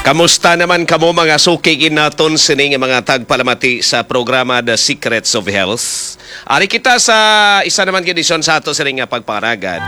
Kamusta naman kamo mga sukigin naton sining mga tagpalamati sa programa The Secrets of Health? Ari kita sa isa naman kondisyon sa ato sining nga pagparagad.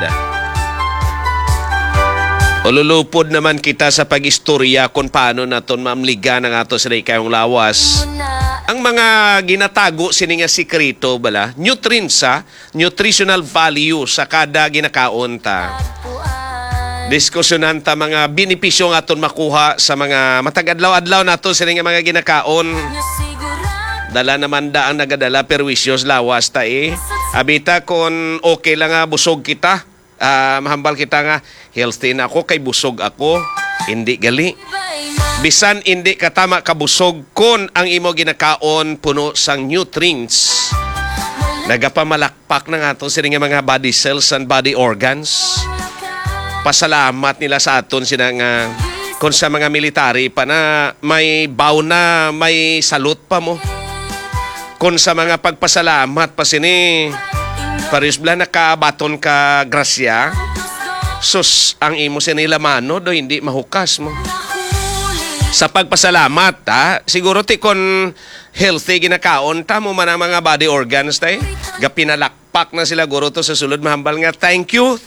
Ululupod naman kita sa pag-istorya kung paano naton mamliga ng ato sining kayong lawas. Ang mga ginatago sining nga sikreto bala, nutrients nutritional value sa kada ginakaon ta. Diskusyonan ta mga benepisyo nga aton makuha sa mga matag-adlaw-adlaw nato sining mga ginakaon. Dala naman da ang nagadala perwisyos lawas ta Abita kon okay lang nga busog kita. Mahambal kita nga healthy na ako kay busog ako. Hindi gali. Bisan hindi katama kabusog kon ang imo ginakaon puno sang nutrients. Nagapamalakpak na nga ato sining mga body cells and body organs. Pasalamat nila sa aton sila nga kung sa mga military pa na may baw na may salute pa mo. Kung sa mga pagpasalamat pa sini paris bla nakabaton ka grasya sus ang imo sinila mano do hindi mahukas mo. Sa pagpasalamat siguro ti kon healthy ginakaon ta mo man ang mga body organs tay gapinalakpak na sila guro to sa sulod mahambal nga thank you.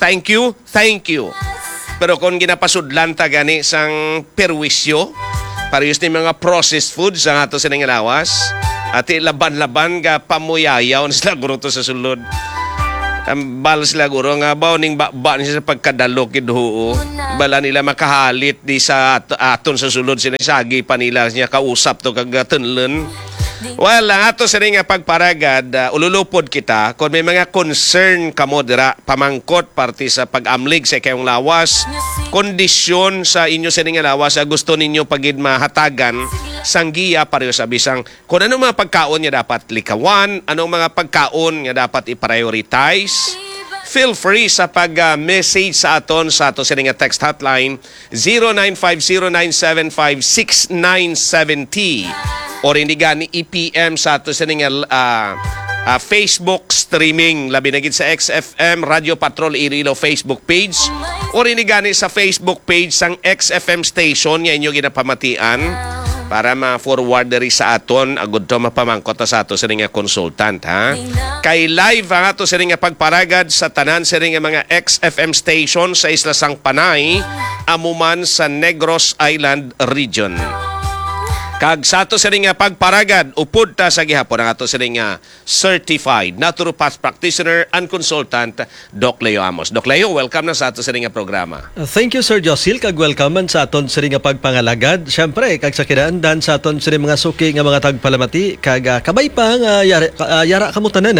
Pero kung ginapasudlan ta gani sang perwisyo parehas ni mga processed foods ang ato sining lawas at laban-laban ga pamuyayaw sila guro to sa sulod. Ambal sila guro nga baw ning ba niya sa pagkadalok idhuo bala nila makahalit di sa aton sa sulod sinisagi pa nila niya kausap to kag tunlen. Well, ang ato sa nga pagparagad, ululupod kita kung may mga concern kamo dira pamangkot parte sa pag-amlig sa kayong lawas, kondisyon sa inyo sa nga lawas gusto ninyo pagid mahatagan sanggiya pareho sa bisang kung anong mga pagkaon nga dapat likawan, anong mga pagkaon nga dapat i-prioritize. Feel free sa pag-message sa aton sa ato sa nga text hotline 0950-975-6970 or hindi gani EPM sa ato sa nga Facebook streaming labi na gid sa XFM Radio Patrol Iloilo Facebook page or hindi gani sa Facebook page sang XFM station nga inyo ginapamatian para ma-forward diri sa aton agud to mapamangkot sa ato sa nga consultant kay live ang ato sa nga pagparagad sa tanan sa nga mga XFM station sa Isla Sang Panay amuman sa Negros Island region. Kag sa ato sa nga pagparagad, upod ta sa gihapon ang ato sa nga certified naturopath practitioner and consultant, Doc Leo Amos. Doc Leo, welcome na sa ato sa nga programa. Thank you, Sir Josil. Kag welcome man sa aton sa nga pagpangalagad. Siyempre, kag sa kinaandan sa aton sa mga suki nga mga tagpalamati. Kag kabay pa nga yara kamutanan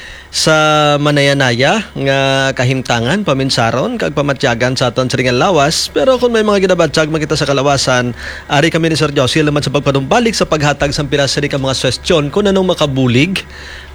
sa manayanaya nga kahimtangan paminsaron kag pamatyagan sa aton sa lawas. Pero kung may mga ginabadsag makita sa kalawasan, ari kami ni Sir Josil naman sa pagpadumbalik sa paghatag sa piras sa mga suwestyon kung anong makabulig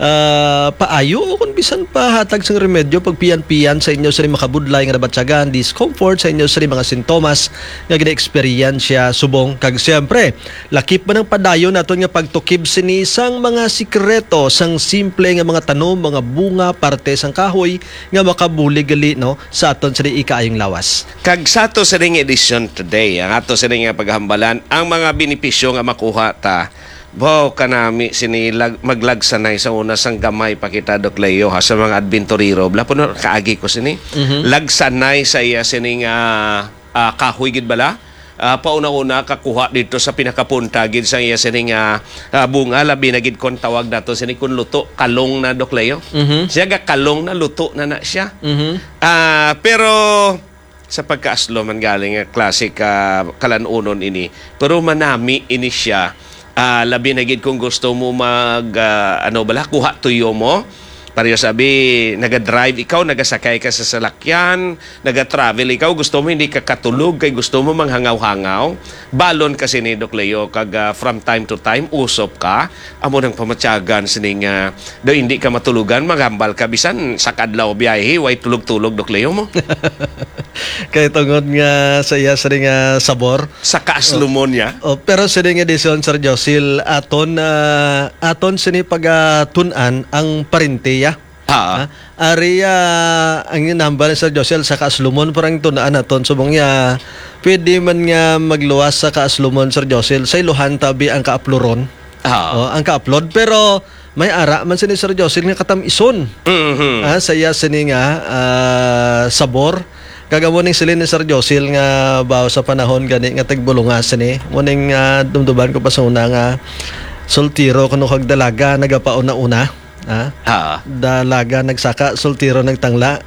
paayo o kung bisan pa hatag sa remedyo pagpiyan-piyan sa inyo sa makabudlay nga nabadsyagan, discomfort sa inyo sa mga sintomas nga gina-experience subong. Kag siyempre lakip man ang padayon naton nga pagtukib sinisang mga sikreto sang simple nga mga tanom, mga bunga parte sang kahoy nga makabulig gali sa aton sa ikaayong lawas. Kag sa ato sa ring edition today, ang ato sa ring paghambalan ang mga benepisyo nga makuha ta. Wow, kanami sinilag maglagsanay sa una sang gamay pakita Doc Leo sa mga adventurero. Bla puno kaagi ko sini. Lagsanay sa iya sining kahoy gid bala. Pauna-una kakuha dito sa pinakapunta gid sa iya sining bunga labi na gid kon tawag nato sini kun luto kalong na Doc Leo. Siya ga kalong na luto na siya. Pero sa pagkaaslo man galing classic kalanunon ini pero manami ini siya labi na gid kung gusto mo mag kuha tuyo mo. Pareho sabi, naga-drive ikaw, nagasakay ka sa salakyan, naga-travel ikaw, gusto mo hindi ka katulog, kay gusto mo manghangaw-hangaw. Balon kasi ni Doc Leo, kag from time to time, usop ka, amo nang pamatyagan sining, do hindi ka matulugan, maghambal ka, bisan sa kadlaw biyahe, way tulog-tulog Doc Leo mo. Kaya tungod nga sa iya sa nga sabor. Sa kaaslumon niya. Pero sa nga edisyon, Sir Josil, aton sini pagatunan ang parinteya. Ari ang inambal ni Sir Josel sa Kaaslumon parang tunaan naton subong niya pwede man nga magluwas sa Kaaslumon Sir Josel sa iluhan tabi ang kaaploron. Ang ka-upload pero may ara man sini Sir Josel nga katamison. Saya sini nga sabor kagamoning silin ni Sir Josel nga bawo sa panahon gani nga tagbulungas ni muning dumduban ko pa sa una nga soltiro kuno kag dalaga nagapaon na una. Dalaga nagsaka, soltiro nagtangla.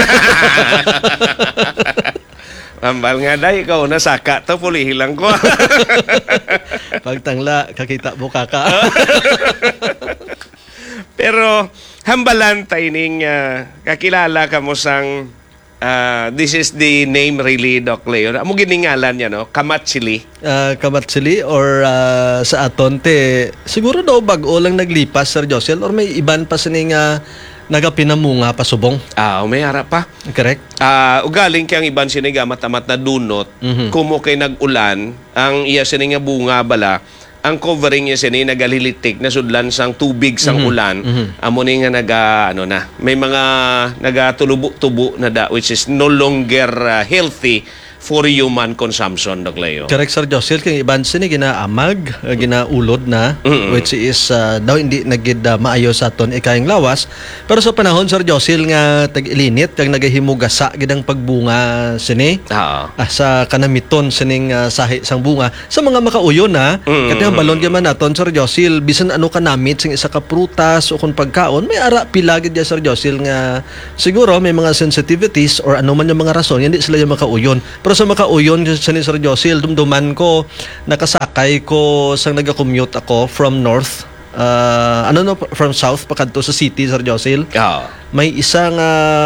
Ambal nga day, ikaw nasaka to, pulihin lang ko. Pagtangla, kakita buka ka. Pero, hambalan taining kakilala ka mo sang this is the name really, Doc Leo. Amo giningalan niya, no? Kamatsili. Kamatsili or sa atonte, siguro daw bago lang naglipas, Sir Josel, or may iban pa sining nagapinamunga pa subong. May harap pa. Correct. Ugaling kayang iban siniga matamat na dunot, kumo kay nag-ulan, ang iya sininga bunga bala, ang covering niya sini nagalilitik na sudlan sang tubig sang ulan amo ni nga may mga nagatulubo-tubo na which is no longer healthy for human consumption, Doc Leo. Correct, Sir Josel. Kaya iban sini ginaamag, ginaulod na, which is daw hindi nagid maayo sa aton ikayang lawas. Pero sa panahon, Sir Josel, nga tag-ilinit, kag nagahimugasa gidang pagbunga sini, sa kanamiton sining sahi sang bunga. Sa mga makauyon na, kati ang balon gaman naton, Sir Josel, bisan ano kanamit, sing isa ka prutas o kung pagkaon, may ara pilagid ya, Sir Josel, nga siguro may mga sensitivities or ano man yung mga rason, hindi sila yung makauyon. Pero sa makauyon sa ni Sir Josel, dumduman ko, nakasakay ko sang nag-commute ako from north, from south, pakadto sa city, Sir Josel. May isang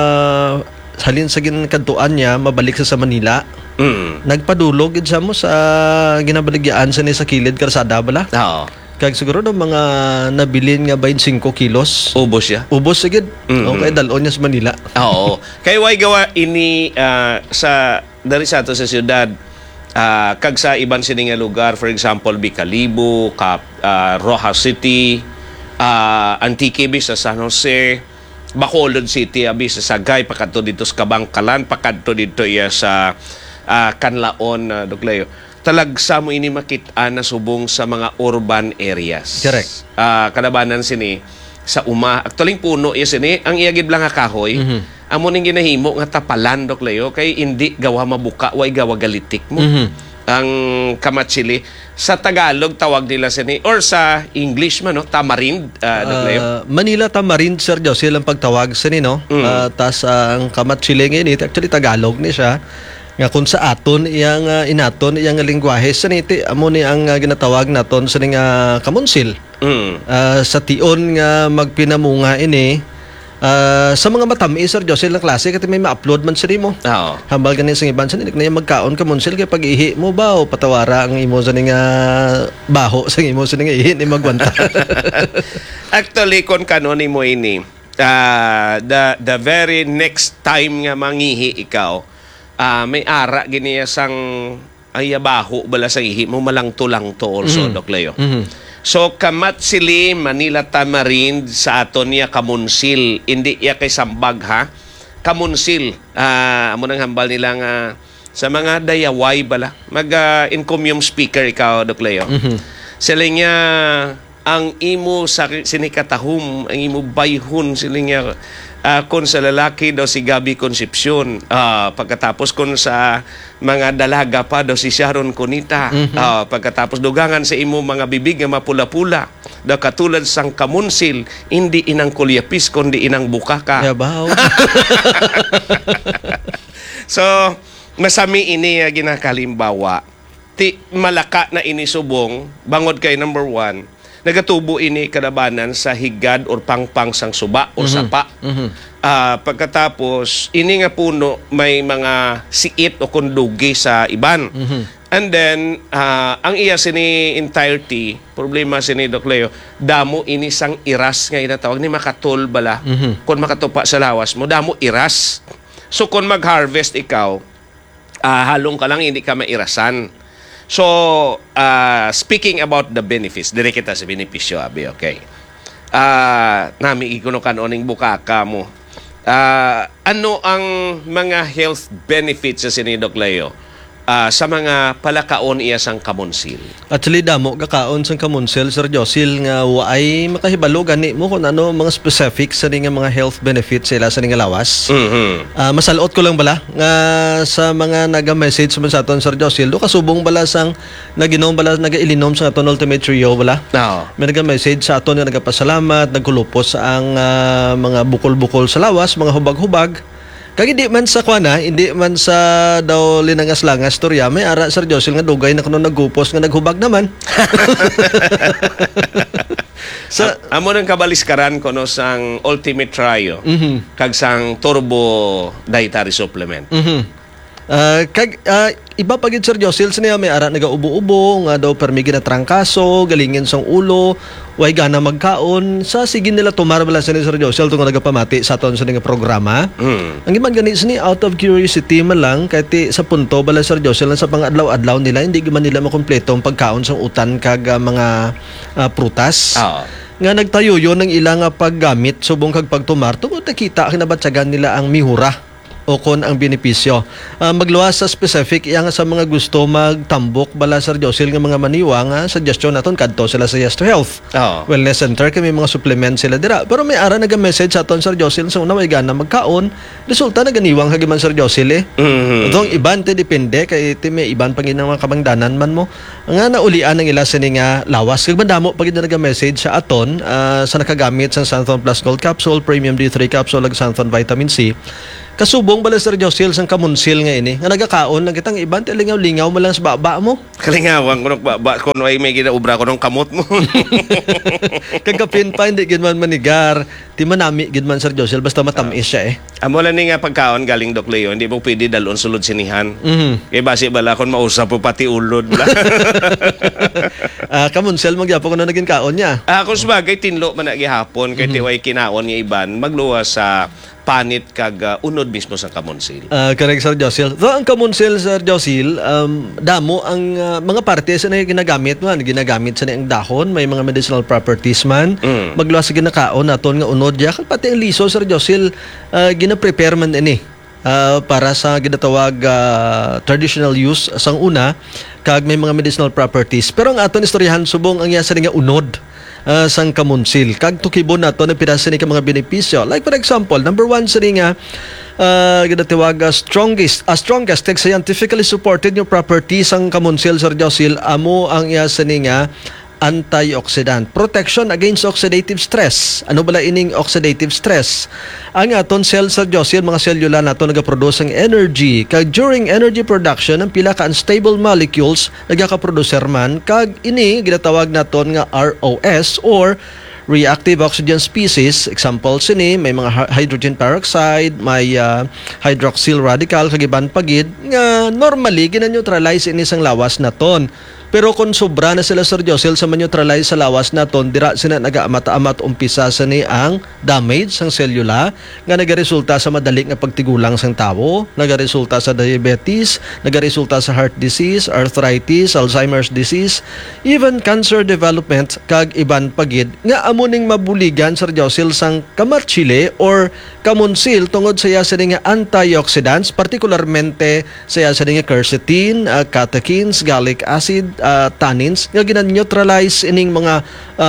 halin sa ginkantuan niya, mabalik sa Manila. Nagpadulog sa mo sa ginabaligyan sa ni sa kilid, karsada bala. Kag siguro no mga nabilin nga 25 kilos. Ubos siya. Ubos sigid. Okay, dalon niya sa Manila. Oo. Kay way gawa ini sa dari sa ato sa syudad kag sa iban sini nga lugar, for example Bicalibo, Rojas City, Antique sa San Jose, Bacolod City abi sa Sagay, pakadto dito sa Kabangkalan, pakadto dito iya sa Canlaon, Doc Leo. Talagsa mo ini makita na subong sa mga urban areas. Correct. Kalabanan sini sa uma. Actually puno iya sini ang iyagid lang nga kahoy. Amo ning ginahimo nga tapalan, Doc Leo, kay hindi gawa mabuka way gawa galitik mo. Ang kamatsili sa Tagalog tawag nila sini or sa English man, no, tamarind, Doc Leo. Manila tamarind, Sir Josel, ang pagtawag sini, no. Tas ang kamatsili ngayon actually Tagalog ni siya. Nga kung sa aton iyang inaton iyang lingwahe saniti amo ni ang ginatawag naton sa nga kamonsil. Sa tion nga magpinamunga ini sa mga matami, Sir Josel, na klase kasi may ma-upload man sila mo. Hambal ganin sa iban sa nilik na yung magkaon kamonsil kaya pag-ihi mo ba o patawara ang imo sa nga baho sa imo sa nga ihi ni magwanta. Actually kon kanon mo ini the very next time nga mangihi ikaw may ara giniya sang ayabaho bala sa ihi mo malangto-langto also, Doc Leo. So kamatsili, Manila tamarind sa aton niya kamunsil, hindi iya kay sambag ha. Kamunsil, amo nang hambal nila nga sa mga dayaway bala. Encomium speaker ikaw, Doc Leo. Sila nga ang imo sa sinikatahum, ang imo bayhon sila nga kung sa lalaki daw si Gabi Concepcion, pagkatapos kung sa mga dalaga pa daw si Sharon Cunita, pagkatapos dugangan sa imo mga bibig nga mapula-pula daw katulad sang kamunsil, hindi inang kulyapis kundi inang bukaka. Yabaw. So masami ini ginakalimbawa ti malaka na inisubong bangod kay number 1 nagatubo ini kalabanan sa higad or pangpang sang suba o sapa. Pagkatapos, ini nga puno may mga siit o kundugi sa iban. And then, ang iya sini entirety, problema sini, Doc Leo, damo ini sang iras nga inatawag ni makatol bala. Kung makatupa sa lawas mo, damo iras. So, kung mag-harvest ikaw, halong ka lang, hindi ka mairasan. So, speaking about the benefits, dire kita sa benepisyo, abi, okay. nami ikuno kanoning bukaka mo. Ano ang mga health benefits sa sinidok Leo sa mga palakaon iya sang kamonsil? Actually, damo kakaon sang kamunsel, Sir Josil, nga waay makahibalo gani mo kung ano mga specifics sa nga mga health benefits sila sa nga lawas. Masalot ko lang bala nga sa mga naga-message man sa aton, Sir Josil, do kasubong bala sang naginom bala naga-ilinom sa aton Ultimate Trio bala. No. May naga-message sa aton nga nagapasalamat, nagkulupos ang mga bukol-bukol sa lawas, mga hubag-hubag. Kag hindi man sa kwana, hindi man sa daw linangas-langas storya, may ara, Sir Josil, nga dugay na kuno naggupos nga naghubag naman. Amo nang kabaliskaran ko no sang Ultimate Trio kag sang Turbo Dietary Supplement. Iba pagid, Sir Josil, sa may ara nagaubo-ubo nga daw permi ginatrangkaso, galingin sang ulo, way gana magkaon, sa sige nila tumar bala sa ni Sir Josil tungod nagapamati sa aton sa nga programa. Ang giman gani ni out of curiosity man lang kahit sa punto bala, Sir Josil, sa pangadlaw-adlaw nila hindi giman nila makumpleto ang pagkaon sang utan kag mga prutas. Nga nagtayo yon ng ilang paggamit subong kag pagtumar tungod nakita kinabatsagan nila ang mihura o kon ang benepisyo. Magluwas sa specific yang sa mga gusto magtambok bala, Sir Josil, nga mga maniwa nga suggestion naton kadto sila sa Yes to Health. Wellness Center kay may mga supplement sila dira. Pero may ara naga-message sa aton, Sir Josil, sa una way gana magkaon, resulta naganiwang hagiman, Sir Josil Itong iban te depende kay ti may iban panginang mga kabangdanan man mo. Nga naulian ang ila sini nga lawas. Kag madamo pagid na naga-message sa aton sa nakagamit sa Santhon Plus Gold Capsule, Premium D3 Capsule ag Santhon Vitamin C. Kasubong bala, Sir Josil, sang kamunsil nga ini nga nagakaon lang kitang iban te lingaw-lingaw mo lang sa baba mo. Kalingawang ko baba ko ay may ginaubra ko ng kamot mo. Kagkapin pa hindi gid man manigar, ti manami gid man, Sir Josil, basta matamis siya Amo lang ni nga pagkaon galing Doc Leo, hindi mo pwede dalon sulod sinihan. Kay basi bala kon mausap po pati ulod bala. Kamunsel magyapo ko na naging kaon niya. Kung sabagay tinlo man na gihapon kay tiway kinaon nga iban magluwas sa panit kag unod mismo sa kamonsil. Correct, Sir Josil. So, ang kamonsil, Sir Josil, damo ang mga parte sa na ginagamit man. Ginagamit sa na ang dahon, may mga medicinal properties man. Magluwas sa ginakaon naton nga unod ya. Pati ang liso, Sir Josil, gina-prepare man ini. Para sa ginatawag traditional use sang una, kag may mga medicinal properties. Pero ang aton istoryahan subong ang yasa nga unod sang kamunsil. Kag tukibon nato na pirasa ni ka mga benepisyo. Like for example, number 1 sa nga ginatawag strongest scientifically supported yung properties sang kamunsil, Sir Josil, amo ang yasa ni nga antioxidant. Protection against oxidative stress. Ano bala ining oxidative stress? Ang aton cells, Sir Josil, mga selula nato nagaproduce ng energy. Kag during energy production, ang pila ka unstable molecules nagaka-producer man. Kag ini ginatawag naton nga ROS or reactive oxygen species. Example sini, may mga hydrogen peroxide, may hydroxyl radical, kagiban pagid, nga normally ginaneutralize ini sang lawas naton. Pero kung sobra na sila, Sir Josil, sa maneutralize sa lawas naton, dira sila nag-amat-amat umpisa sa ni ang damage sang selula nga nagaresulta sa madali nga pagtigulang sang tawo, nagaresulta sa diabetes, nagaresulta sa heart disease, arthritis, Alzheimer's disease, even cancer development kag iban pagid nga amuning mabuligan, Sir Josil, sang kamarchile or kamunsil tungod sa yasa nga antioxidants, particularmente sa yasa nga quercetin, catechins, gallic acid, tannins nga gina-neutralize ining mga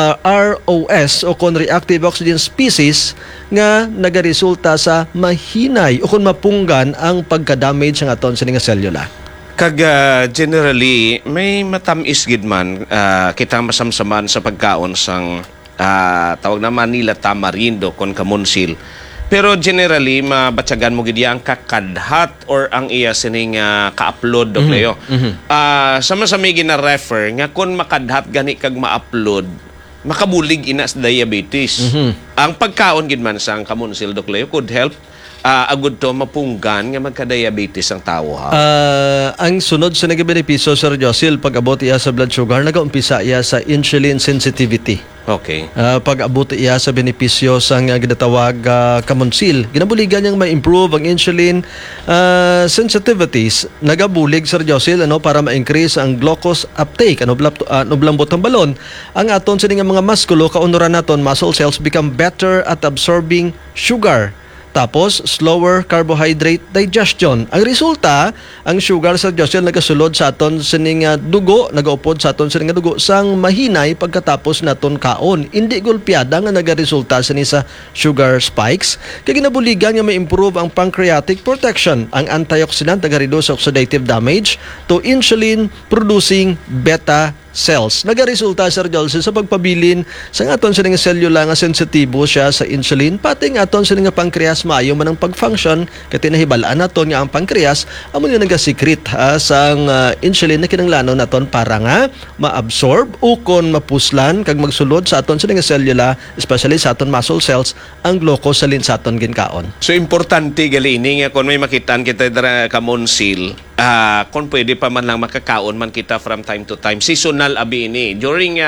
ROS o kon reactive oxygen species nga nagaresulta sa mahinay o kon mapunggan ang pagka-damage ng aton sa nga selula. Kag generally may matamis gid man kita masamsaman sa pagkaon sang tawag na Manila tamarindo kon kamunsil. Pero generally, mabatsagan mo gid ang kakadhat or ang iya sining ka-upload, Doc Leo. Sama sa may gina-refer nga kung makadhat gani kag ma-upload, makabulig ina sa diabetes. Ang pagkaon gid man sang kamunsil, Doc Leo, could help agud to mapunggan nga magka-diabetes ang tao ha. Ang sunod sa nagabenepisyo, Sir Josil, pag abot iya sa blood sugar, nagaumpisa iya sa insulin sensitivity. Okay. Pag abot iya sa benepisyo sa ginatawag kamonsil, ginabuligan niyang ma-improve ang insulin sensitivities. Nagabulig, Sir Josil, para ma-increase ang glucose uptake, nublambot ang balon. Ang aton sa mga muskulo, kaunuran naton, muscle cells become better at absorbing sugar. Tapos, slower carbohydrate digestion. Ang resulta, ang sugar sa Josil nagasulod sa aton sining dugo, nagaupod sa aton sining dugo sang mahinay pagkatapos naton kaon. Hindi gulpiada nga nagaresulta sa sugar spikes. Kaya ginabuligan nga ma-improve ang pancreatic protection. Ang antioxidant nagareduce oxidative damage to insulin-producing beta cells. Nagaresulta, Sir Josil, sa pagpabilin sa aton sa nga selula nga sensitibo siya sa insulin, pati nga aton sa nga pancreas maayo man ang pag-function, kati nahibalaan naton nga ang pancreas amo nga nagasikret sa insulin na kinahanglanon naton para nga ma-absorb o kon mapuslan kag magsulod sa aton sa nga selula, especially sa aton muscle cells, ang glucose salin sa aton ginkaon. So importante gali ini nga kung may makitaan kita dira kamonsil, kung pwede pa man lang makakaon man kita from time to time. Seasonal abi ini. During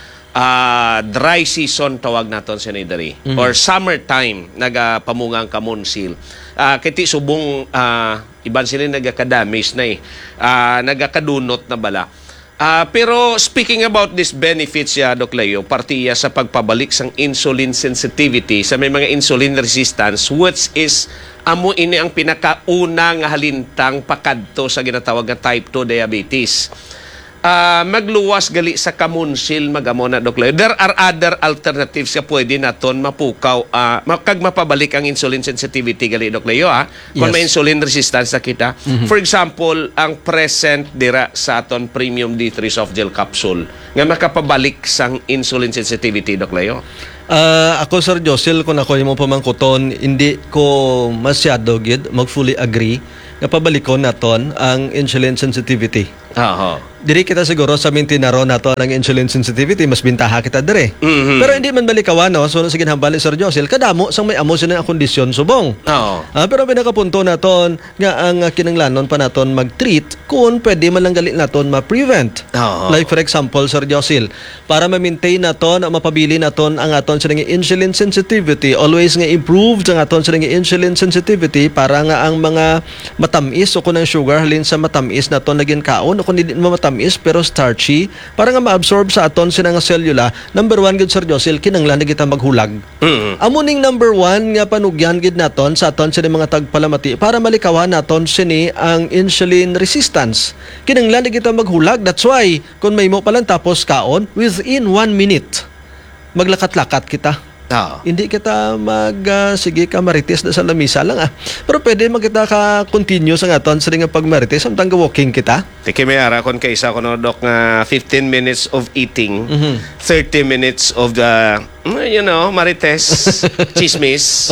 dry season tawag naton sa nidari or summertime nagapamungang kamonsil. Kiti subong iban sila nagakadamis na nagakadunot na bala. Pero speaking about this benefits Doc Leo, partiya sa pagpabalik sang insulin sensitivity sa may mga insulin resistance, which is amo ini ang pinakaunang halintang pakadto sa ginatawag nga type 2 diabetes. Magluwas gali sa kamonsil magamo na Doc Leo. There are other alternatives nga pwede naton mapukaw kag mapabalik ang insulin sensitivity gali Doc Leo kung may insulin resistance na kita. For example, ang present dira sa aton premium D3 soft gel capsule nga makapabalik sang insulin sensitivity Doc Leo. Ako, Sir Josil, kung ako yung pamangkuton, hindi ko masyado mag-fully agree na pabalikon naton ang insulin sensitivity. Diri kita siguro sa mintinaro nato ang insulin sensitivity, mas bintaha kita dire. Pero hindi man balikawan, no? So, sa ginhambali, Sir Josil, kadamo sang may amo sila ang kondisyon subong. Pero pinakapunto naton nga ang kinanglanon pa naton mag-treat kung pwede man lang galit naton ma-prevent. Like for example, Sir Josil, para ma-maintain naton, mapabili naton ang aton sa insulin sensitivity, always nga improved ang aton sa insulin sensitivity para nga ang mga matamis o kunang sugar halin sa matamis naton naging kaon o kung hindi mo matamis pero starchy para nga ma-absorb sa aton sila nga selula. Number 1 gid, Sir Josil, kinanglan na kita maghulag. Amuning number 1 nga panugyan gid naton sa aton sila mga tagpalamati para malikawan naton sini ang insulin resistance. Kinanglan na kita maghulag. That's why kung may mo palang tapos kaon, within 1 minute maglakat-lakat kita. Hindi kita sige ka marites na sa lamisa lang Pero pwede magkita ka continue sa aton sa nga pagmarites samtang walking kita. Tiki may ara kon kaysa ko no Doc nga 15 minutes of eating, 30 minutes of the marites, chismis.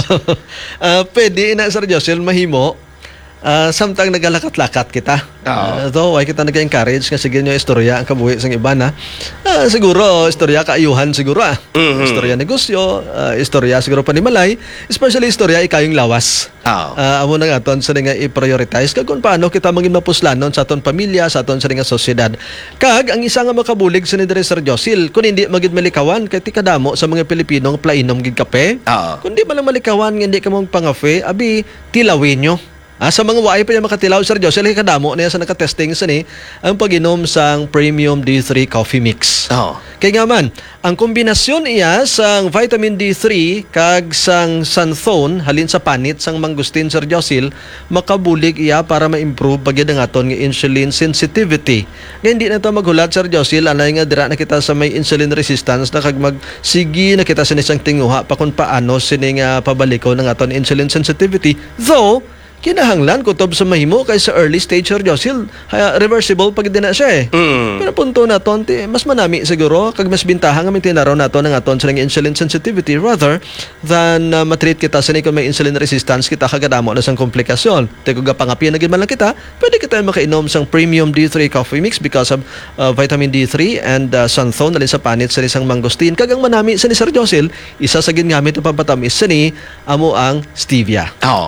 Pwede na, Sir Josil, mahimo. Samtang nagalakat-lakat kita. Though, ay kita nag-encourage nga sige nyo istorya ang kabuhi sa iba na. Siguro, istorya kaayuhan siguro Istorya negosyo, istorya siguro panimalay, especially istorya ikayong lawas. Amo na nga aton sa nga i-prioritize kag kung paano kita maging mapuslanon sa aton pamilya, sa aton sa nga sosyedad. Kag ang isa nga makabulig sa ni Sir Josil, kung hindi magid malikawan kay ti kadamo sa mga Pilipino nga plainom gid kape. Kundi man lang malikawan nga hindi ka mong pangafe, abi tilawin nyo. Sa mga waay pa niya makatilaw, Sir Josil, kadamo niya sa nakatesting sa ang pag-inom sang Premium D3 Coffee Mix. Kaya nga man, ang kombinasyon iya sang vitamin D3 kag sang xanthone halin sa panit sang mangustin, Sir Josil, makabulig iya para ma-improve pagid ang aton nga insulin sensitivity. Nga hindi na ito maghulat, Sir Josil, anay nga dira na kita sa may insulin resistance na kag magsigi na kita sa isang tinguha pa kung paano sining pabaliko ng aton insulin sensitivity. Though, kinahanglan kutob sa mahimo kay sa early stage, Sir Josil, reversible pag din na siya Pero punto na ton, mas manami siguro kag mas bintahan nga mintinaraw naton ang aton sa insulin sensitivity rather than matreat kita sa kung may insulin resistance kita kagadamo na sang komplikasyon. Te kung gapangapian na gid man lang kita, pwede kita makainom sang Premium D3 Coffee Mix because of vitamin D3 and xanthone na sa panit sa isang mangosteen. Kag ang manami sa ni Sir Josil, isa sa gingamit na pampatamis sa ni amo ang stevia.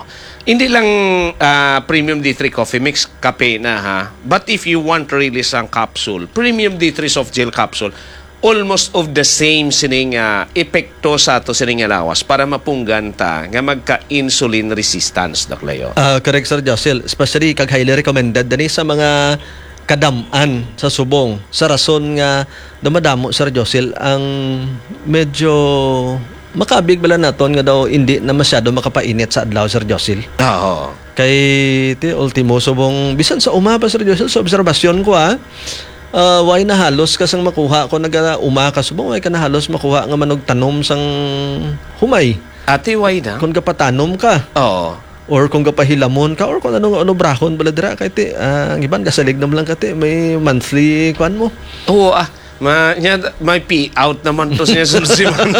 Hindi lang Premium D3 Coffee Mix, kape na ha. But if you want really isang capsule, Premium D3 Soft Gel Capsule, almost of the same sining epekto sa ato sining lawas para mapunggan ta nga magka-insulin resistance, Doc Leo. Correct, Sir Josel. Especially, kag highly recommended dani sa mga kadam-an sa subong. Sa rason nga, dumadamo, Sir Josel, ang medyo makabig bala naton nga daw hindi na masyado makapainit sa adlaw, Sir Josel. Oo. Kay ti ultimo subong bisan sa umaba, Sir Josel, sa obserbasyon ko why na halos kasang makuha ko naga umaka subong why ka na halos makuha nga manog tanom sang humay. Ate, why na? Kung kapatanom ka Oo. or kung kapahilamon ka or kung ano brahon bala dira kay ti ang iban kasalignom lang kati may monthly kwan mo. Oo, may payout naman to siya sulsiman.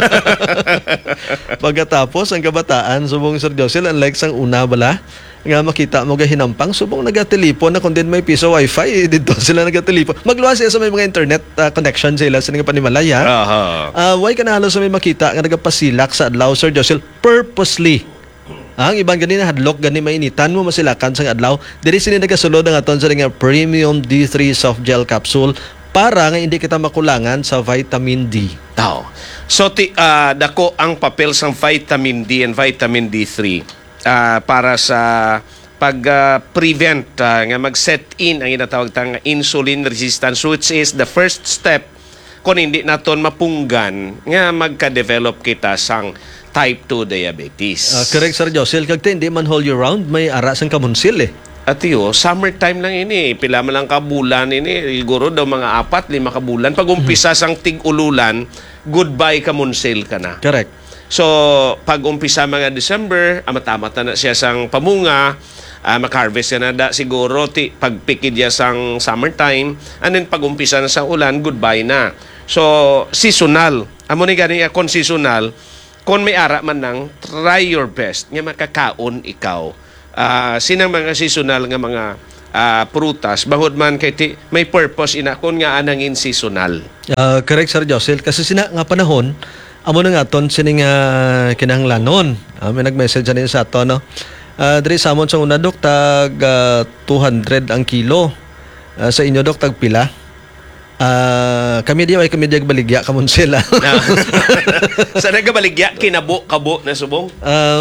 Pagkatapos ang kabataan subong Sir Josel unlike sang una bala nga makita mo hinampang subong nagatelepon na kung din may piso wifi dito sila nagatelepon magluwas siya sa may mga internet connection sila sa nga panimalaya. Why ka na halos sa may makita nga nagapasilak sa adlaw, Sir Josel, purposely. Ang ibang ganina hadlok gani mainitan mo masilakan sa adlaw diri sini nagasulod ang aton sa nga Premium D3 Soft Gel Capsule para nga hindi kita makulangan sa vitamin D. So, dako ang papel sa vitamin D and vitamin D3 para sa pag-prevent nga mag-set in ang inatawag tang insulin resistance, which is the first step kung hindi naton mapunggan nga magka-develop kita sang type 2 diabetes. Correct, Sir Josel. Kagte hindi man whole year round, may ara sang kamunsil At summertime lang ini. Pila man lang kabulan ini. Siguro daw mga 4-5 kabulan. Pag umpisa sang tig-ululan, goodbye ka munsil ka na. Correct. So, pag umpisa mga December, matamat na siya sang pamunga, mag-harvest na da siguro pagpikid niya sang summertime, and then pag umpisa na sa ulan, goodbye na. So, seasonal. Amo ni gani akon seasonal, kung may ara man nang, try your best nga makakaon ikaw. Sinang mga seasonal nga mga prutas bangod man kay may purpose ina kun nga anangin seasonal. Correct, Sir Josel, kasi sina nga panahon amo na nga ton sining kinahanglanon. May nag-message ani sa ato no. Diri sa amon sa una dok tag 200 ang kilo. Sa inyo dok tag pila? Kami di baligya kamon sila. Sa nagabaligya kabo na subong.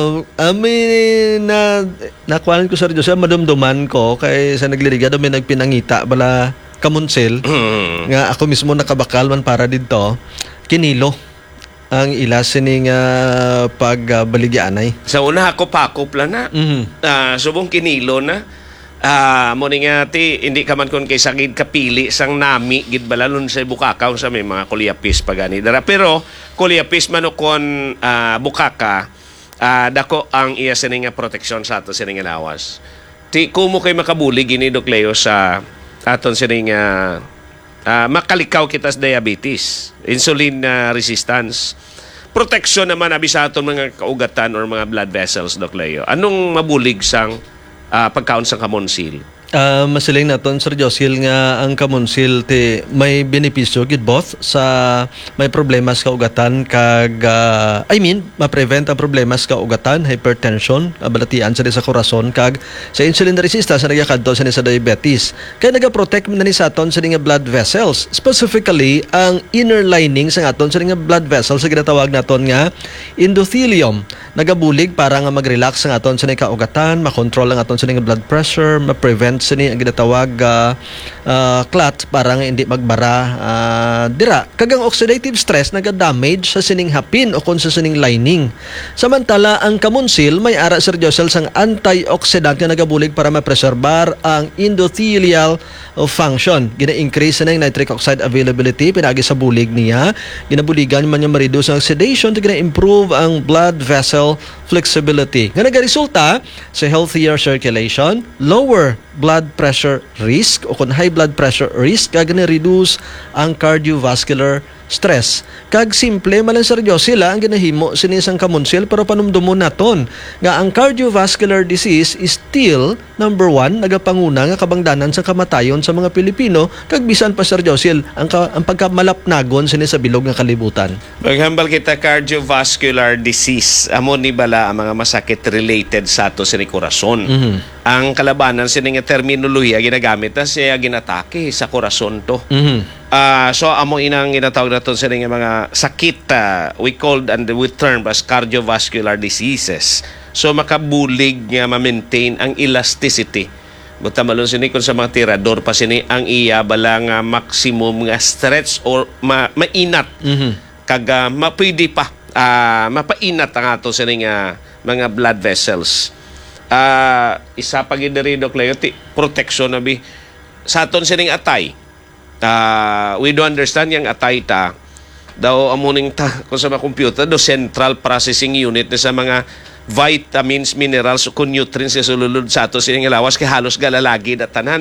Nakuan ko, Sir Jose, madumduman ko kay sa nagliliga daw may nagpinangita bala kamunsel nga ako mismo nakabakal man para dito kinilo ang ila sining pagbaligyanay. Sa una ako pakop lang na. Subong kinilo na. Mo ni nga hindi ka man kon kay sakid kapili sang nami gid balalon sa bukaka sa may mga kulyapis pagani dara, pero kulyapis man kon bukaka dako ang iya sining nga proteksyon sa ato sining lawas. Kumo kay makabuli gini Doc Leo sa aton sining makalikaw kita sa diabetes, insulin resistance. Proteksyon naman abi sa aton mga kaugatan or mga blood vessels, Doc Leo. Anong mabulig sang pagkaon sa kamonsil? Masiling naton, Sir Josel, nga ang kamonsil may benepisyo gid both sa may problema sa kaugatan kag ma-prevent ang problema sa kaugatan, hypertension, abalatian sa korason kag sa insulin resistance na nagakadto sa diabetes. Kaya naga-protect man ni sa aton sa blood vessels, specifically ang inner lining sa aton sa blood vessels sa ginatawag naton nga endothelium. Nagabulig para nga mag-relax ang aton sa kaugatan, makontrol ang aton sa blood pressure, ma-prevent sini ang ginatawag clot para nga hindi magbara dira. Kagang oxidative stress naga-damage sa sining hapin o kung sa sining lining. Samantala ang kamonsil may ara, Sir Josel, sang antioxidant nga nagabulig para ma-preserbar ang endothelial function. Gina-increase na yung nitric oxide availability pinagi sa bulig niya. Ginabuligan man niya ma-reduce ang oxidation to gina-improve ang blood vessel flexibility. Nga nagaresulta sa healthier circulation, lower blood pressure risk o kung high blood pressure risk, kaya reduce ang cardiovascular stress. Kag simple malang seryo sila ang ginahimo sinisang kamunsil pero panumdumon naton nga ang cardiovascular disease is still number 1 nagapanguna nga kabangdanan sa kamatayon sa mga Pilipino kag bisan pa seryo ang pagkamalapnagon sini sa bilog nga kalibutan. Maghambal kita cardiovascular disease. Amo ni bala ang mga masakit related sa ato sa korason. Ang kalabanan sini nga terminolohiya ginagamit na siya ginatake sa korason to. So amo inang ginatawag naton sa mga sakit we called and we term as cardiovascular diseases. So makabulig nga ma-maintain ang elasticity. Buta malon sini kung sa mga tirador pa sini ang iya bala nga maximum nga stretch or mainat. Kag mapwede pa mapainat ang ato sini nga mga blood vessels. Isa pa gid diri Dok Leo protection na bi sa aton sining atay. We do understand yung atay ta daw amuning ta kung sa mga computer do central processing unit na sa mga vitamins, minerals o nutrients sa sululod sa ato sining lawas kay halos galalagi na tanan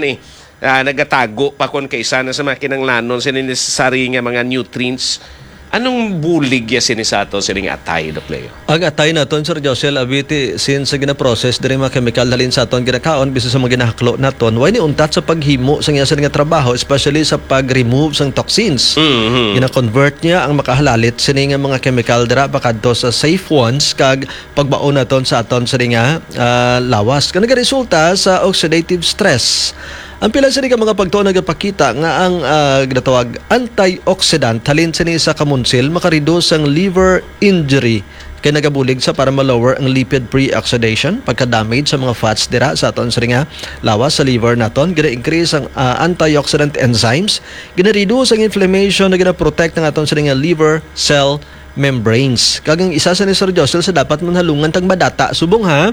nagatago pa kon kaysa na sa mga kinanglanon sining necessary nga mga nutrients. Anong bulig ya sinisato sining atay, Dok Leo? Ang atay naton Sir Josel abiti since sa gina-process diri mga chemical halin sa aton ginakaon bisan sa mga ginahaklo naton way ni untat sa paghimo sa nga nga trabaho especially sa pag-remove sang toxins. Gina-convert niya ang makahalalit sini nga mga chemical dira bakadto sa safe ones kag pagbaon naton sa aton sa nga lawas. Kano resulta sa oxidative stress. Ang pila sini ka mga pagtuon nagapakita nga ang ginatawag antioxidant halin sini sa kamunsil makareduce ang liver injury kay nagabulig sa para ma-lower ang lipid pre-oxidation pagka-damage sa mga fats dira sa aton sa nga lawas sa liver naton gina-increase ang antioxidant enzymes gina-reduce ang inflammation na gina-protect ng aton sa nga liver cell membranes. Kagang isa sa ni Sir Josel sa dapat manhalungan tag madata subong ha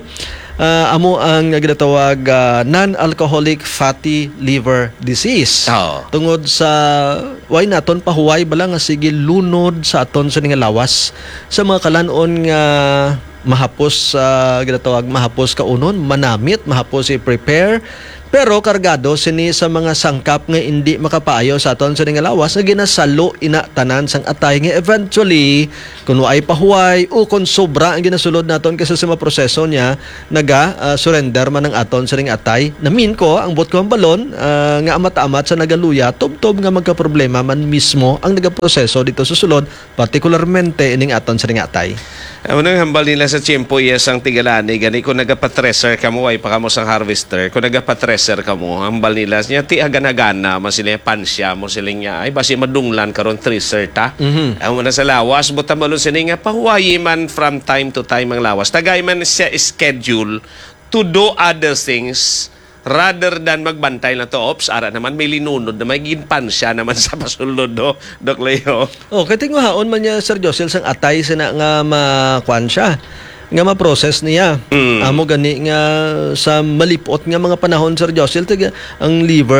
amo ang ginatawag non-alcoholic fatty liver disease. Tungod sa why naton pahuway bala nga sige lunod sa aton sa nga lawas sa mga kalanon nga mahapos ginatawag mahapos kaunon manamit mahapos i-prepare pero kargado sini sa mga sangkap nga hindi makapaayo sa aton sa nga lawas nga ginasalo ina tanan sang atay nga eventually kun ay pahuway o kun sobra ang ginasulod naton kasi sa mga proseso niya surrender man ang aton sa nga atay namin ko ang bot ko ang balon nga amat-amat sa nagaluya tubtob nga magka-problema man mismo ang nagaproseso dito sa sulod particularmente ining aton sa nga atay. Unang hambal nila sa tiyempo ang tigalani gani kung nagapatreser ka mo ay pa kamo sang harvester kung nagapatreser ka mo hambal nila niya ti agana-gana masila pansya mo siling niya ay basi madunglan karon treser ta amo na sa lawas buta malon sini nga pahuwayi man from time to time ang lawas tagay man siya schedule to do other things rather than magbantay na to ops ara naman may linunod na may ginpansya naman sa pasulod do Dok Leo. Kating haon man niya Sir Josel sang atay sina nga makuan siya nga ma-process niya. Amo gani nga sa malipot nga mga panahon Sir Josel ang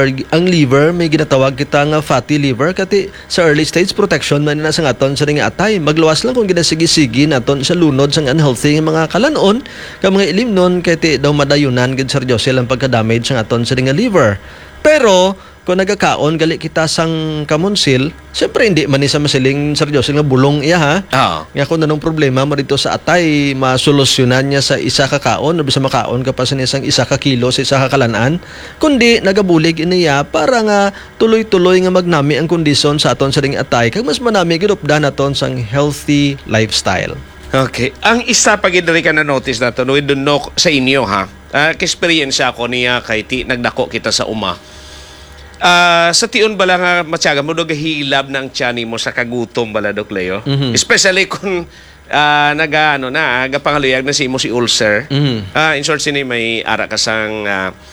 liver may ginatawag kita nga fatty liver kati sa early stage protection man na sa aton sa nga atay magluwas lang kung ginasigi-sigi naton sa lunod sang unhealthy nga mga kalanon ka mga ilimnon kati daw madayunan gid Sir Josel ang pagka-damage sang aton sa nga liver. Pero kung nagakaon gali kita sang kamunsil, siyempre hindi man ni sa masiling Sir Josel nga bulong iya ha. Nga kung nanong problema mo dito sa atay, masolusyonan niya sa isa ka kaon o bisa makaon ka pa sa isang isa ka kilo sa isa ka kalanaan, kundi nagabulig iniya para nga tuloy-tuloy nga magnami ang kondisyon sa aton sa ring atay kag mas manami gidupdan naton sang healthy lifestyle. Okay. Ang isa pa gid ka na notice nato we don't know sa inyo ha. Ka-experience ako niya kay nagdako kita sa uma. Sa tion bala nga matyaga mo hilab ng tiyan mo sa kagutom bala Dok Leo. Especially kung nagapangaluyag na si mo si ulcer. In short sini may ara ka sang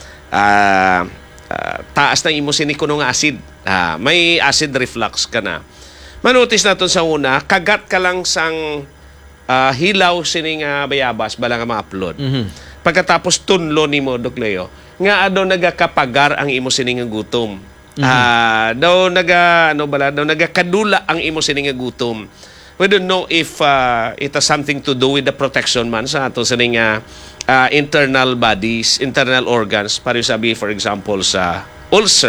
taas na imo sini kuno nga acid. May acid reflux ka na. Manotice naton sa una, kagat ka lang sang hilaw sini nga bayabas bala nga ma-upload. Pagkatapos tunlo nimo Dok Leo nga daw nagakapagar ang imo sining nga gutom. Daw nagakadula ang imo sining nga gutom. We don't know if it has something to do with the protection man sa ato sining internal bodies, internal organs. Para sabi for example sa ulcer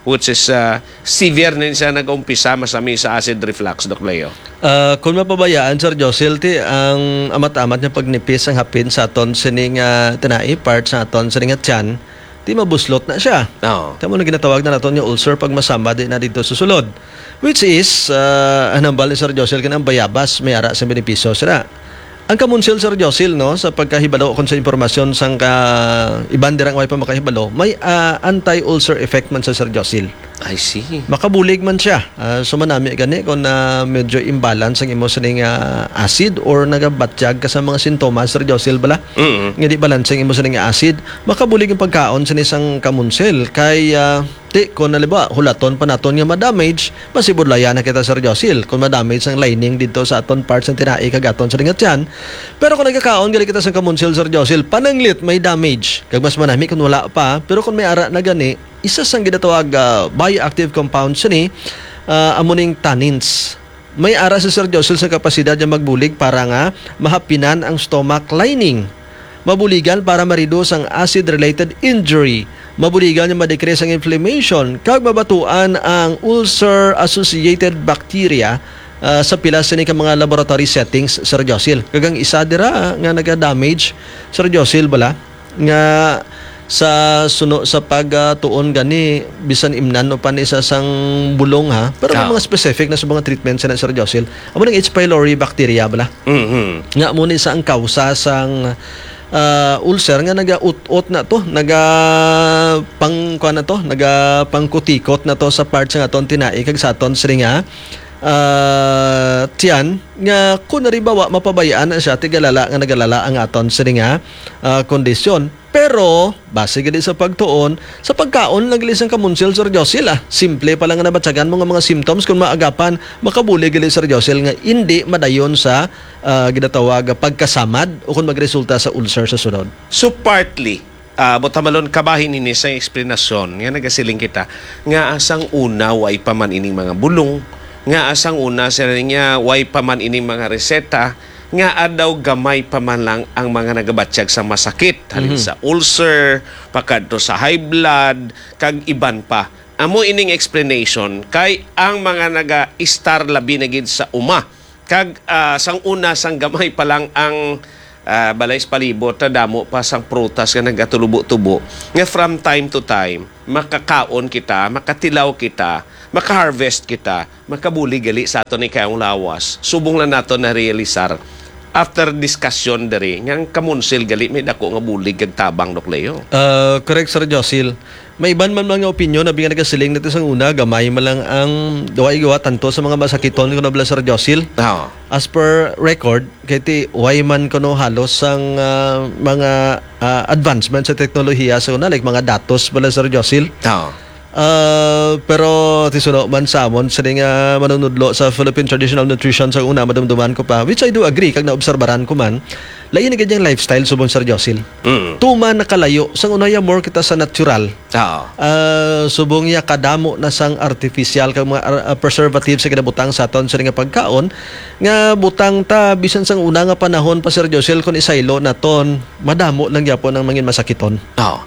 which is severe na siya nag-umpisa masami sa acid reflux, Doc Leo. Kung mapabayaan, Sir Josil, ang amat-amat niya pagnipis ang hapin sa aton sining tinai part sa aton sining tiyan, di mabuslot na siya. Oo. Tamo na ginatawag na naton yung ulcer pag masamba din na dito susulod. Which is, anambal ni Sir Josil kanang bayabas, may ara sa benepisyo sila. Ang kamunsil, Sir Josil, no, sa pagkahibalo kung sa impormasyon sang ibandirang way pa makahibalo, may anti-ulcer effect man sa Sir Josil. I see. Makabulig man siya. So manami gani kung medyo imbalance ang imo sa acid or nagabatyag ka sa mga sintomas, Sir Josil, bala? Nga di balance ang imo sa acid, makabulig ang pagkaon sa isang kamunsil. Kay kung naliba, hulaton pa naton nga ma-damage, masibudlayan na kita, Sir Josil. Kung ma-damage ang lining dito sa aton parts ng tinai kagaton sa ringat yan. Pero kung nagkakaon gali kita sa kamunsil, Sir Josil, pananglit may damage. Kag mas manami kung wala pa, pero kung may ara na gani, isa sang ginatawag bioactive compounds ni amoning tannins. May ara si Sir Josil sa kapasidad niya magbulig para nga mahapinan ang stomach lining. Mabuligan para ma-reduce ang acid-related injury. Mabuligan niya ma-decrease ang inflammation. Kag mabatuan ang ulcer-associated bacteria sa pila sa mga laboratory settings, Sir Josil. Kagang isa dira nga naga-damage, Sir Josil, bala, nga sa suno sa pagtuon gani bisan imnan o pan isa sang bulong ha, pero may mga specific na sa mga treatments na, Sir Josil. Amo ng H. pylori bacteria bala. Nga mo ni sa ang kausa sang ulcer nga naga-ut-ut na to, pangkutikot na to sa parts nga aton tinai kag sa aton siringa tiyan nga kung naribawa mapabayaan na siya tigalala nga nagalala ang aton siringa kondisyon. Pero base gid sa pagtuon sa pagkaon lang gid sang kamunsil, Sir Josil, simple pa lang nga nabatsagan mo nga mga symptoms kung maagapan makabuli gid, Sir Josil, nga hindi madayon sa ginatawag pagkasamad o kung magresulta sa ulcer sa sunod. So partly, botamalon kabahin ini sa eksplanasyon nga nagasiling kita nga asang una way pa man ining mga bulong, nga asang una sa nga way pa man ining mga reseta, nga adaw gamay pa man lang ang mga nagabatsyag sa masakit, halin sa ulcer, pakadto sa high blood, kag iban pa. Amo ining explanation kay ang mga naga-star labi na gid sa uma. Kag sang una sang gamay pa lang ang balay sa palibot, damo pa sang prutas nga nagatulubo-tubo. Nga from time to time, makakaon kita, makatilaw kita, maka-harvest kita, makabuli gali sa aton ni kayong lawas. Subong lang nato na realisar after discussion dari ngang kamunsil gali may dako nga bulig kag tabang, Doc Leo. Correct, Sir Josil. May iban man mga opinion na bilang nagasiling natin sa una, gamay man lang ang gawa tanto sa mga masakiton ko na Sir Josil. As per record, kaya way man ko no halos ang mga advancement sa teknolohiya sa una, like mga datos bala, Sir Josil. Pero tisuno man sa amon sa nga manunudlo sa Philippine Traditional Nutrition sa una madumduman ko pa, which I do agree kag naobserbaran ko man, lain na ganyang lifestyle subong, Sir Josil. Tuman nakalayo sang unaya more kita sa natural. Subong ya kadamo na sang artificial kag mga preservatives sa kinabutang sa aton sa nga pagkaon nga butang ta bisan sang una nga panahon pa, Sir Josil, kun isaylo naton madamo lang gyapon ang mangin masakiton.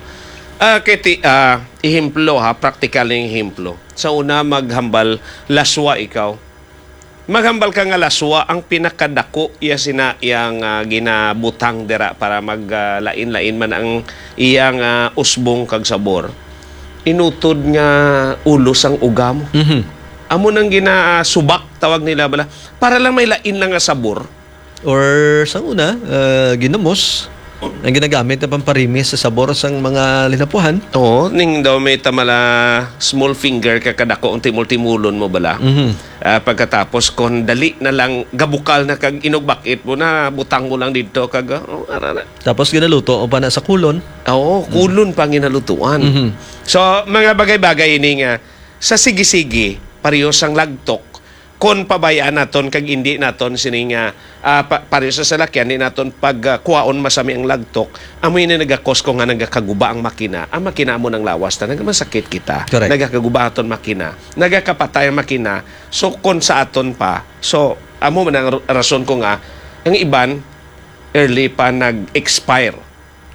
Ihemplo ha, practical yung ihemplo. Sa una, maghambal, laswa ikaw. Maghambal ka nga laswa, ang pinakadako iya sina iyang ginabutang dira para maglain-lain man ang iyang usbong kag sabor. Inutod nga ulos ang ugam. Amo nang ginasubak, tawag nila bala, para lang may lain lang nga sabor. Or sa una, ginamos ang ginagamit na pamparimis sa sabor sang mga linapuhan. Oo, ning daw may tamala small finger kakadako ang timul-timulon mo bala. Pagkatapos kon dali na lang gabukal na kag inugbakit mo na butang mo lang dito kag arana. Tapos ginaluto o pa na sa kulon. Oo, kulon pa ginalutuan. So mga bagay-bagay ini nga sa sige-sige pareho sang lagtok kon pabayaan naton kag hindi naton sining pareho sa salakyan di naton pagkuhaon masami ang lagtok, amoy na nagakos ko nga nagakaguba ang makina mo ng lawas na nagamasakit kita. Correct. Nagakaguba aton makina, nagakapatay ang makina. So kon sa aton pa, so amo man ang rason ko nga ang iban early pa nag-expire.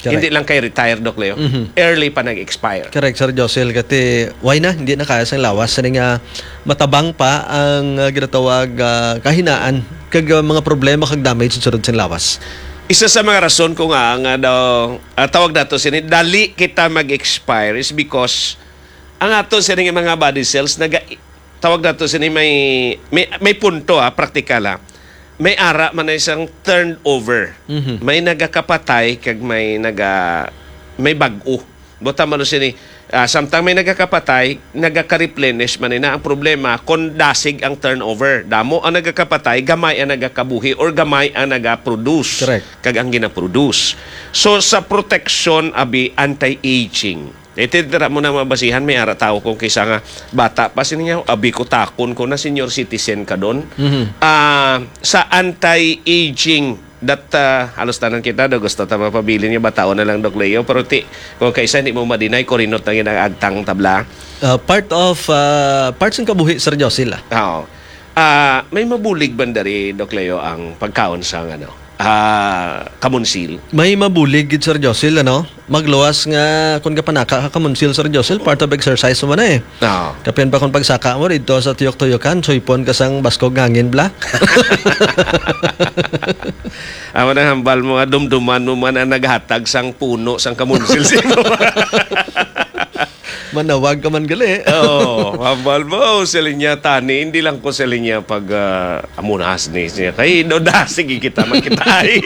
Hindi lang kay retired, Doc Leo. Early pa nag-expire. Correct, Sir Josel. Kati, why na? Hindi na kaya sa lawas. Sani nga matabang pa ang ginatawag kahinaan kag mga problema kag damage sa sa lawas. Isa sa mga rason ko nga daw tawag nato sini dali kita mag-expire is because ang ato sini nga mga body cells tawag nato sini may punto praktikal may ara man na isang turnover. May nagakapatay kag may bag-o. Bota man sini samtang may nagakapatay, nagaka-replenish man na ang problema kung dasig ang turnover. Damo ang nagakapatay, gamay ang nagakabuhi or gamay ang nagaproduce. Correct. Kag ang ginaproduce. So sa protection abi anti-aging. Itidira mo na mabasihan, may ara tao kung kaysa nga bata pa sininyo, abi ko takon ko na senior citizen ka doon. Sa anti-aging that halos tanan kita do gusto ta mapabilin niya bataon na lang Doc Leo pero kung kaysa hindi mo madinay korinot na yung agtang tabla. Parts ng kabuhi, Sir Josel. Oo. May mabulig bandari Doc Leo ang pagkaon sa kamunsil. May mabulig gid, Sir Josel, magluwas nga kung kapanaka ka kamunsil, Sir Josel, part of exercise mo na Oo. Kapian pa kung pagsaka mo dito sa tuyok-tuyokan, soypon kasang baskog ngangin bla. Awan ang hambal mo nga dumduman mo man ang naghatag sang puno sang kamunsil sino. Manawag ka man gali. Oo, hambal mo sa linya tani, hindi lang ko sa linya pag amunas ni siya. Kay doda sige kita makitay.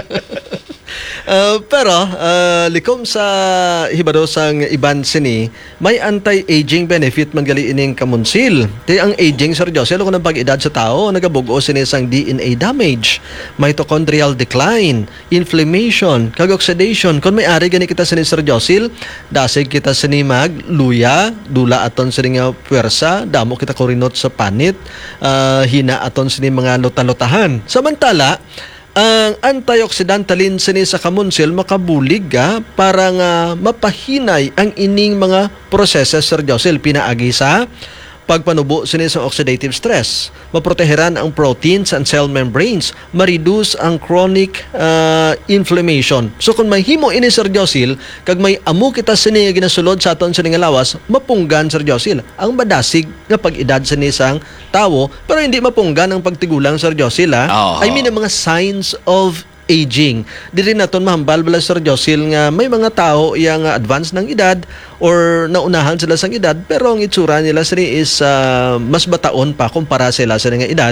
Pero likom sa hibado sang iban sini, may anti-aging benefit man gali ining kamunsil. Ti ang aging, Sir Josel, kung ang pag-edad sa tao, nagabugo sini sang DNA damage, mitochondrial decline, inflammation, kag oxidation. Kung may ari gani kita sini, Sir Josel, dasig kita sini magluya, dula aton sini nga puwersa, damo kita korinot sa panit, hina aton sini mga luta-lutahan. Samantala, ang antioxidantalin sini sa kamunsil makabulig para nga mapahinay ang ining mga proseso, Sir Josel, pinaagi sa pagpanubo sini sa oxidative stress, maproteheran ang proteins and cell membranes, ma-reduce ang chronic inflammation. So kung may himo ini, Sir Josel, kag may amo kita sini nga ginasulod sa aton sini nga lawas, mapunggan, Sir Josel, ang badasig nga pag-edad sini sang tawo, pero hindi mapunggan ang pagtigulang, Sir Josel. I mean ang mga signs of aging. Dili naton mahambal bala, Sir Josel, nga may mga tao yang advance ng edad or naunahan sila sang edad pero ang itsura nila sini is mas bataon pa kumpara sila sa nga edad